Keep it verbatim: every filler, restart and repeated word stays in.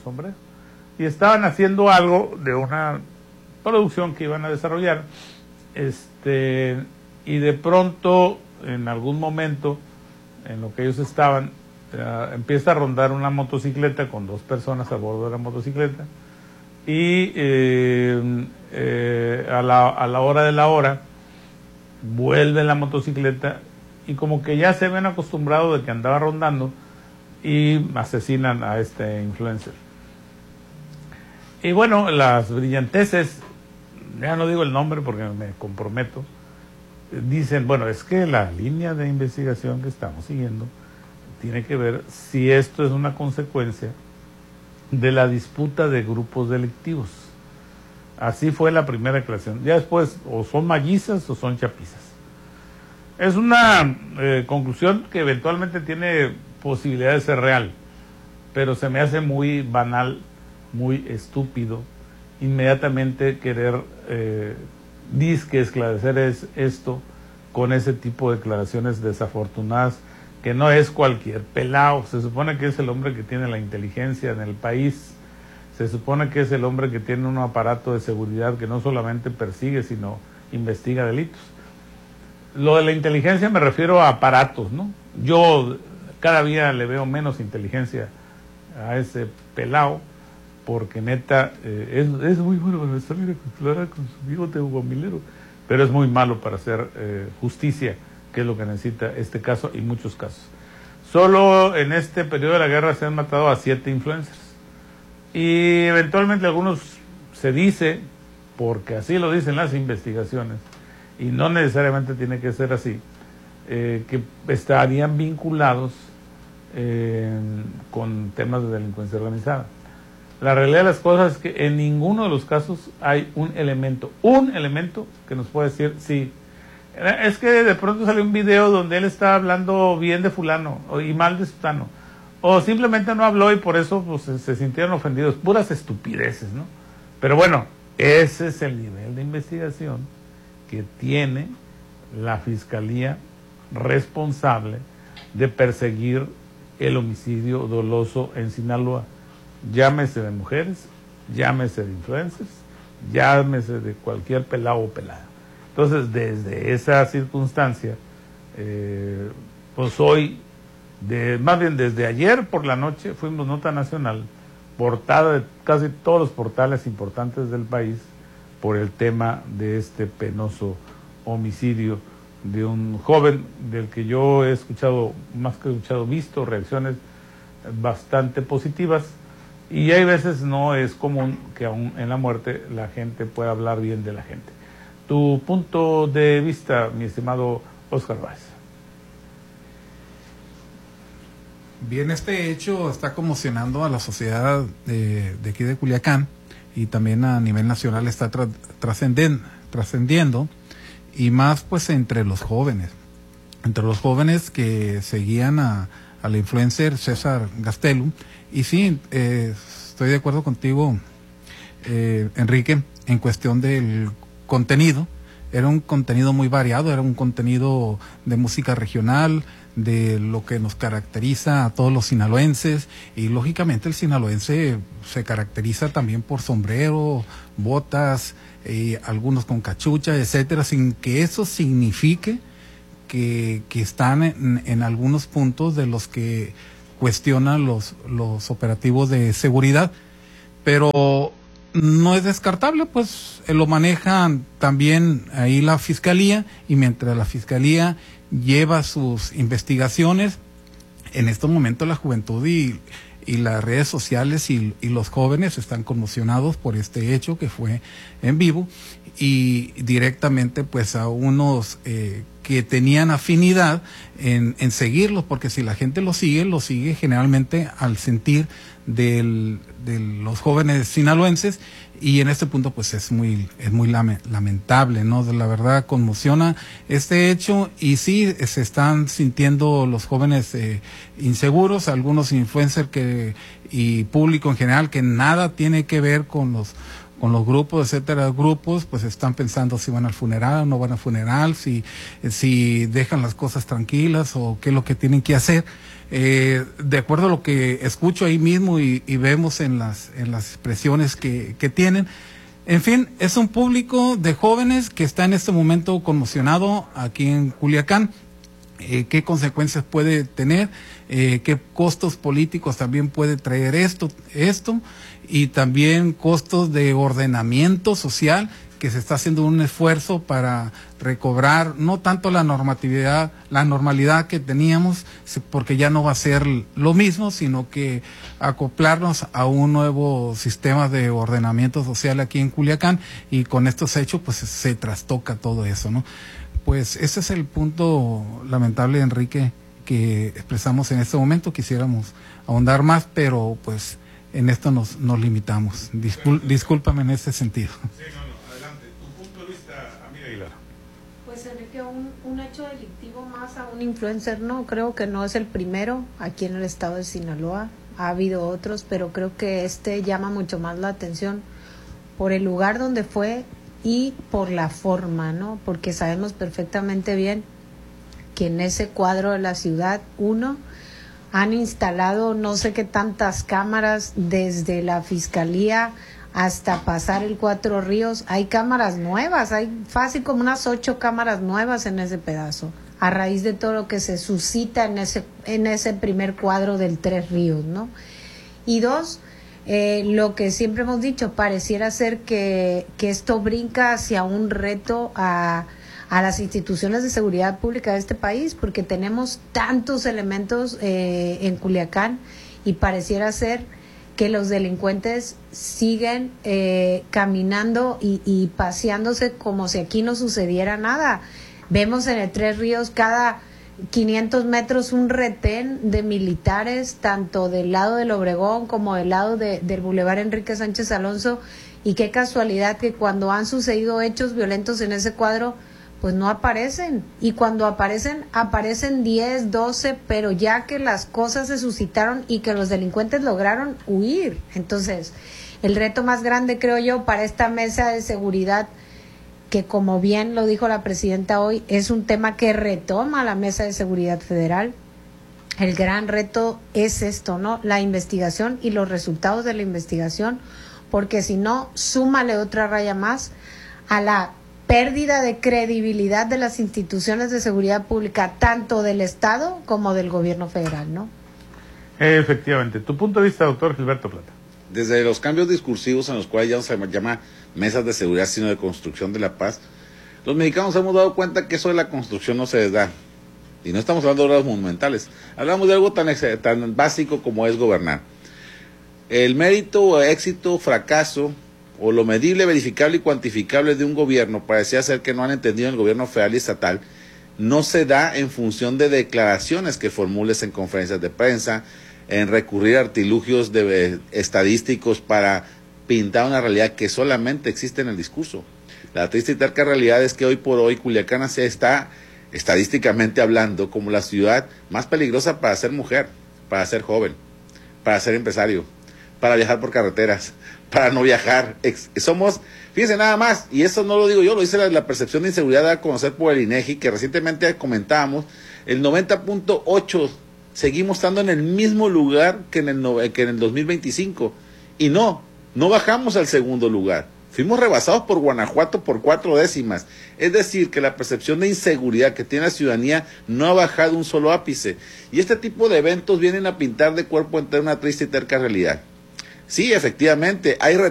sombrero. Y estaban haciendo algo de una producción que iban a desarrollar, este, y de pronto, en algún momento, en lo que ellos estaban, uh, empieza a rondar una motocicleta con dos personas a bordo de la motocicleta, y eh, eh, a, la, a la hora de la hora, vuelve la motocicleta, y como que ya se habían acostumbrado de que andaba rondando, y asesinan a este influencer. Y bueno, las brillanteces, ya no digo el nombre porque me comprometo, dicen, bueno, es que la línea de investigación que estamos siguiendo tiene que ver si esto es una consecuencia de la disputa de grupos delictivos. Así fue la primera aclaración. Ya después, o son mellizas o son chapizas. Es una eh, conclusión que eventualmente tiene posibilidad de ser real, pero se me hace muy banal, muy estúpido, inmediatamente querer eh, disque esclarecer es esto con ese tipo de declaraciones desafortunadas, que no es cualquier pelao. Se supone que es el hombre que tiene la inteligencia en el país, se supone que es el hombre que tiene un aparato de seguridad que no solamente persigue, sino investiga delitos. Lo de la inteligencia me refiero a aparatos, ¿no? Yo cada día le veo menos inteligencia a ese pelao, porque neta, eh, es, es muy bueno para salir a controlar con su bigote guamilero, pero es muy malo para hacer eh, justicia, que es lo que necesita este caso y muchos casos. Solo en este periodo de la guerra se han matado a siete influencers, y eventualmente algunos se dice, porque así lo dicen las investigaciones, y no necesariamente tiene que ser así, eh, que estarían vinculados eh, con temas de delincuencia organizada. La realidad de las cosas es que en ninguno de los casos hay un elemento, un elemento que nos pueda decir, sí, es que de pronto salió un video donde él está hablando bien de fulano y mal de sutano, o simplemente no habló y por eso pues, se, se sintieron ofendidos, puras estupideces, ¿no? Pero bueno, ese es el nivel de investigación que tiene la Fiscalía responsable de perseguir el homicidio doloso en Sinaloa. Llámese de mujeres, llámese de influencers, llámese de cualquier pelado o pelada. Entonces, desde esa circunstancia, eh, pues hoy, de, más bien desde ayer por la noche, fuimos nota nacional, portada de casi todos los portales importantes del país, por el tema de este penoso homicidio de un joven del que yo he escuchado, más que escuchado, visto reacciones bastante positivas. Y hay veces no es común que aún en la muerte la gente pueda hablar bien de la gente. Tu punto de vista, mi estimado Oscar Báez. Bien, este hecho está conmocionando a la sociedad de, de aquí de Culiacán, y también a nivel nacional está tra trascenden, trascendiendo, y más pues entre los jóvenes, entre los jóvenes que seguían a, a la influencer César Gastelum. Y sí, eh, estoy de acuerdo contigo, eh, Enrique, en cuestión del contenido. Era un contenido muy variado, era un contenido de música regional, de lo que nos caracteriza a todos los sinaloenses, y lógicamente el sinaloense se caracteriza también por sombrero, botas, eh, algunos con cachucha, etcétera, sin que eso signifique que, que están en, en algunos puntos de los que cuestionan los, los operativos de seguridad, pero no es descartable, pues lo manejan también ahí la Fiscalía, y mientras la Fiscalía lleva sus investigaciones, en estos momentos la juventud y, y las redes sociales y, y los jóvenes están conmocionados por este hecho que fue en vivo, y directamente pues a unos eh, que tenían afinidad en, en seguirlos, porque si la gente lo sigue, lo sigue generalmente al sentir del, de los jóvenes sinaloenses, y en este punto pues es muy es muy lame, lamentable, ¿no? De la verdad conmociona este hecho, y sí se están sintiendo los jóvenes eh, inseguros, algunos influencers que y público en general que nada tiene que ver con los con los grupos, etcétera, grupos, pues están pensando si van al funeral o no van al funeral, si, si dejan las cosas tranquilas o qué es lo que tienen que hacer. Eh, de acuerdo a lo que escucho ahí mismo y, y vemos en las, en las expresiones que, que tienen, en fin, es un público de jóvenes que está en este momento conmocionado aquí en Culiacán. Eh, qué consecuencias puede tener, eh, qué costos políticos también puede traer esto, esto, y también costos de ordenamiento social, que se está haciendo un esfuerzo para recobrar no tanto la normatividad, la normalidad que teníamos, porque ya no va a ser lo mismo, sino que acoplarnos a un nuevo sistema de ordenamiento social aquí en Culiacán, y con estos hechos pues se trastoca todo eso, ¿no? Pues ese es el punto lamentable, Enrique, que expresamos en este momento. Quisiéramos ahondar más, pero pues en esto nos, nos limitamos. Discul discúlpame en ese sentido. Sí, no, no, adelante. Tu punto de vista, amiga Aguilar. Pues Enrique, un, un hecho delictivo más a un influencer, no, creo que no es el primero aquí en el estado de Sinaloa. Ha habido otros, pero creo que este llama mucho más la atención por el lugar donde fue y por la forma, ¿no? Porque sabemos perfectamente bien que en ese cuadro de la ciudad, uno, han instalado no sé qué tantas cámaras desde la fiscalía hasta pasar el Cuatro Ríos. Hay cámaras nuevas, hay fácil como unas ocho cámaras nuevas en ese pedazo, a raíz de todo lo que se suscita en ese, en ese primer cuadro del Tres Ríos, ¿no? Y dos, Eh, lo que siempre hemos dicho, pareciera ser que, que esto brinca hacia un reto a, a las instituciones de seguridad pública de este país, porque tenemos tantos elementos eh, en Culiacán y pareciera ser que los delincuentes siguen eh, caminando y, y paseándose como si aquí no sucediera nada. Vemos en el Tres Ríos cada quinientos metros un retén de militares, tanto del lado del Obregón como del lado de, del Boulevard Enrique Sánchez Alonso, y qué casualidad que cuando han sucedido hechos violentos en ese cuadro, pues no aparecen, y cuando aparecen, aparecen diez, doce, pero ya que las cosas se suscitaron y que los delincuentes lograron huir. Entonces, el reto más grande, creo yo, para esta mesa de seguridad, que como bien lo dijo la presidenta hoy, es un tema que retoma la Mesa de Seguridad Federal. El gran reto es esto, ¿no? La investigación y los resultados de la investigación, porque si no, súmale otra raya más a la pérdida de credibilidad de las instituciones de seguridad pública, tanto del Estado como del gobierno federal, ¿no? Efectivamente. Tu punto de vista, doctor Gilberto Plata. Desde los cambios discursivos en los cuales ya no se llama mesas de seguridad, sino de construcción de la paz, los mexicanos hemos dado cuenta que eso de la construcción no se les da. Y no estamos hablando de obras monumentales, hablamos de algo tan, tan básico como es gobernar. El mérito, éxito, fracaso, o lo medible, verificable y cuantificable de un gobierno, parecía ser que no han entendido el gobierno federal y estatal, no se da en función de declaraciones que formules en conferencias de prensa, en recurrir a artilugios de, estadísticos para pintar una realidad que solamente existe en el discurso. La triste y terca realidad es que hoy por hoy Culiacán se está, estadísticamente hablando, como la ciudad más peligrosa para ser mujer, para ser joven, para ser empresario, para viajar por carreteras, para no viajar. Ex somos, fíjense nada más, y eso no lo digo yo, lo dice la, la percepción de inseguridad a conocer por el INEGI, que recientemente comentábamos, el noventa punto ocho seguimos estando en el mismo lugar que en el, que en el dos mil veinticinco. Y no, no bajamos al segundo lugar. Fuimos rebasados por Guanajuato por cuatro décimas. Es decir, que la percepción de inseguridad que tiene la ciudadanía no ha bajado un solo ápice. Y este tipo de eventos vienen a pintar de cuerpo entero una triste y terca realidad. Sí, efectivamente, hay